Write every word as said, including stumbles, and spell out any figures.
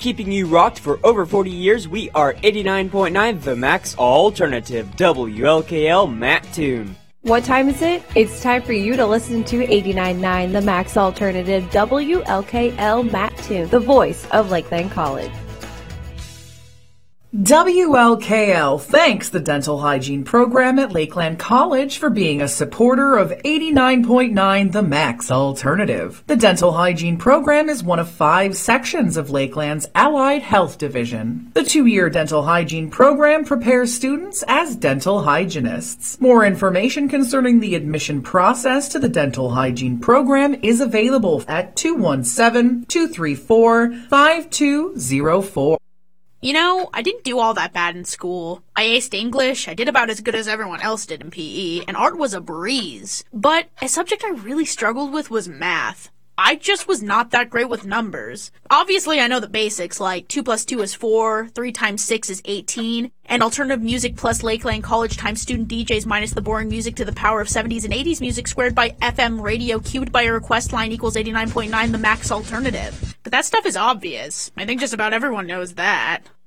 Keeping you rocked for over forty years, we are eighty-nine point nine The Max Alternative, W L K L Mattoon. What time is it? It's time for you to listen to eighty-nine point nine The Max Alternative, W L K L Mattoon, the voice of Lakeland College. W L K L thanks the Dental Hygiene Program at Lakeland College for being a supporter of eighty-nine point nine The Max Alternative. The Dental Hygiene Program is one of five sections of Lakeland's Allied Health Division. The two-year Dental Hygiene Program prepares students as dental hygienists. More information concerning the admission process to the Dental Hygiene Program is available at two one seven, two three four, five two zero four. You know, I didn't do all that bad in school. I aced English, I did about as good as everyone else did in P E, and art was a breeze. But a subject I really struggled with was math. I just was not that great with numbers. Obviously, I know the basics, like two plus two is four, three times six is eighteen, and alternative music plus Lakeland College times student D Js minus the boring music to the power of seventies and eighties music squared by F M radio cubed by a request line equals eighty-nine point nine The Max Alternative. But that stuff is obvious. I think just about everyone knows that.